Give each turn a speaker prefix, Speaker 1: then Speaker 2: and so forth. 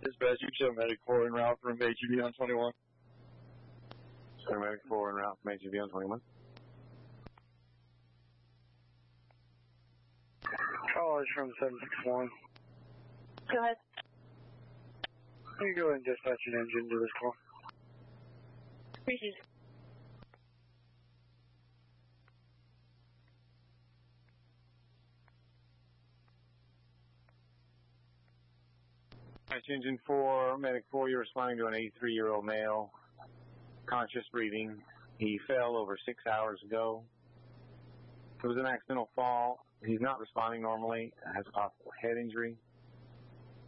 Speaker 1: Dispatch, you show Medic 4 en route from HEV on 21.
Speaker 2: Show Medic 4 en route from HEV on 21.
Speaker 1: College from 761.
Speaker 3: Go ahead.
Speaker 1: You can go ahead and dispatch an engine to this call.
Speaker 3: Appreciate it.
Speaker 2: Engine 4, Medic 4, you're responding to an 83-year-old male, conscious breathing. He fell over 6 hours ago. It was an accidental fall. He's not responding normally, has a possible head injury.